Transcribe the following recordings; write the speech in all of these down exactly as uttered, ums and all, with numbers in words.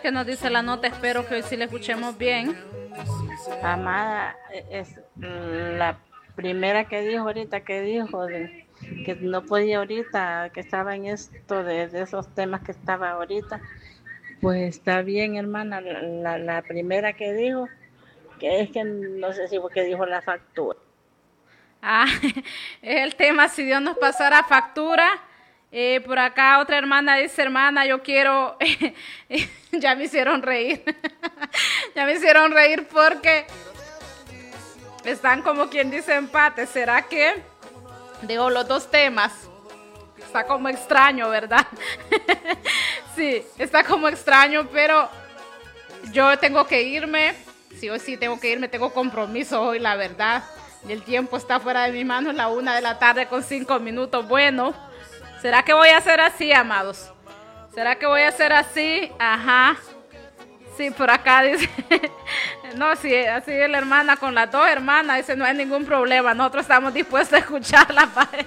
ver qué nos dice la nota. Espero que hoy sí la escuchemos bien. Amada, es la primera que dijo ahorita, que dijo de, que no podía ahorita, que estaba en esto de, de esos temas que estaba ahorita. Pues está bien, hermana, la, la primera que dijo, que es que no sé si fue que dijo la factura. Ah, es el tema, si Dios nos pasara factura. Eh, por acá otra hermana dice, hermana, yo quiero, ya me hicieron reír, ya me hicieron reír porque están como quien dice empate. ¿Será que digo los dos temas? Está como extraño, ¿verdad? Sí, está como extraño, pero yo tengo que irme, sí o sí tengo que irme, tengo compromiso hoy, la verdad. Y el tiempo está fuera de mis manos, la una de la tarde con cinco minutos. Bueno, ¿será que voy a hacer así, amados? ¿Será que voy a hacer así? Ajá. Sí, por acá dice. No, sí, así es la hermana con las dos hermanas. Dice, no hay ningún problema. Nosotros estamos dispuestos a escucharla.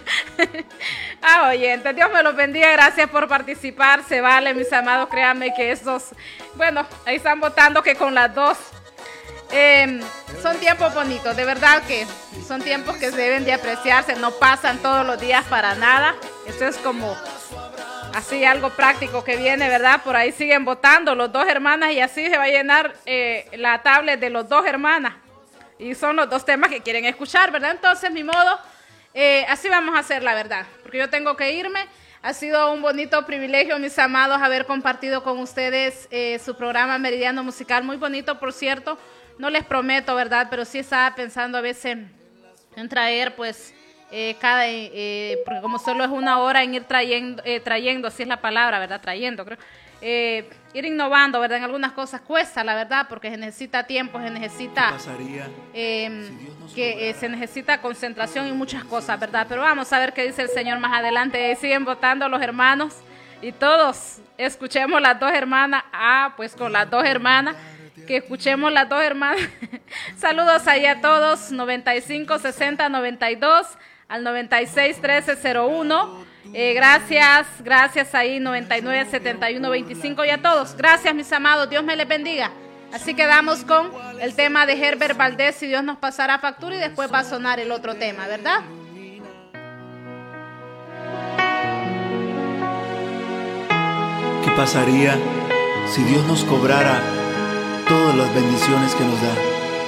Ah, oyentes, Dios me los bendiga. Gracias por participar. Se vale, mis amados. Créanme que estos, bueno, ahí están votando que con las dos. Eh, son tiempos bonitos, de verdad que son tiempos que se deben de apreciarse, no pasan todos los días para nada. Esto es como así algo práctico que viene, ¿verdad? Por ahí siguen votando los dos hermanas y así se va a llenar eh, la tablet de los dos hermanas. Y son los dos temas que quieren escuchar, ¿verdad? Entonces, mi modo, eh, así vamos a hacer, la verdad, porque yo tengo que irme. Ha sido un bonito privilegio, mis amados, haber compartido con ustedes eh, su programa Meridiano Musical, muy bonito, por cierto. No les prometo, ¿verdad? Pero sí estaba pensando a veces en traer, pues, eh, cada, eh, porque como solo es una hora, en ir trayendo, eh, trayendo, así es la palabra, ¿verdad? Trayendo, creo. Eh, ir innovando, ¿verdad? En algunas cosas cuesta, la verdad, porque se necesita tiempo, se necesita, eh, que eh, se necesita concentración y muchas cosas, ¿verdad? Pero vamos a ver qué dice el Señor más adelante. Eh, siguen votando los hermanos y todos escuchemos las dos hermanas. Ah, pues con las dos hermanas. Que escuchemos las dos hermanas. Saludos ahí a todos. noventa y cinco sesenta noventa y dos al noventa y seis trece cero uno. Eh, gracias, gracias ahí noventa y nueve setenta y uno veinticinco y a todos. Gracias, mis amados. Dios me les bendiga. Así quedamos con el tema de Herbert Valdés, si Dios nos pasará factura, y después va a sonar el otro tema, ¿verdad? ¿Qué pasaría si Dios nos cobrara todas las bendiciones que nos da?